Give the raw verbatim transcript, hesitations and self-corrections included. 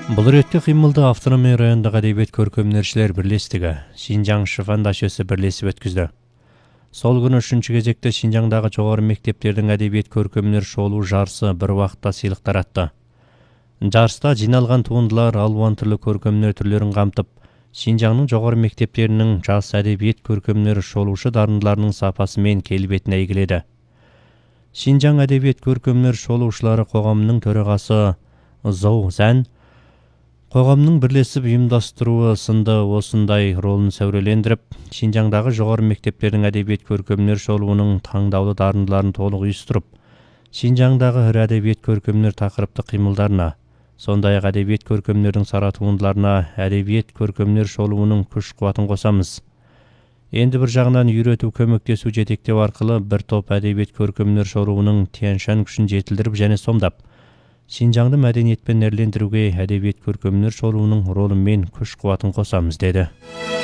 Бұл ретте кыймылды автономия райондық әдебиет көркөмдөрчүлөр бирлестиги Шинжаң Шифан дашөсү бирлесип өткүздү. Сол күнү үчүнчү кезекте Шинжаңдагы жогору мектептердин әдебиет көркөмдөр шоолуу жарысы bir вакытта сыйлык таратты. Жарыста жиналган туындылар албан түрлүү көркөмдөр түрлөрүн камтып, Шинжаңдын жогору мектептеринин жас әдебиет көркөмдөр шоолушу дарындыларынын сапасы менен келбетине ийгиледи. Шинжаң әдебиет көркөмдөр шоолуучулары коомунун төрагасы Зоу Зан Қоғамның бірлесіп ұйымдастыруы сынды осындай ролын сәурелендіріп, Шинжаңдағы жоғары мектептердің әдебиет көркөмдөр шоолуунун таңдаулы дарындыларын толық үйістіріп, Шинжаңдағы ыр әдебиет көркөмдөр тақырыптық қимылдарына, сондай-ақ әдебиет көркөмдөрдүн сара туындыларына әдебиет көркөмдөр шоолуунун күш кубатын косамыз. Енді бір жағынан үйрөтүү көмөктесүү жетектөө аркылы бір топ әдебиет көркөмдөр шоолуунун тияншан күшүн жетилдирип және сомдап, Шинжаңды мәдениетпен эрлендирүүгө әдебиет көркөмдөр шоолуунун ролу менен күч кубатын косамыз, деди.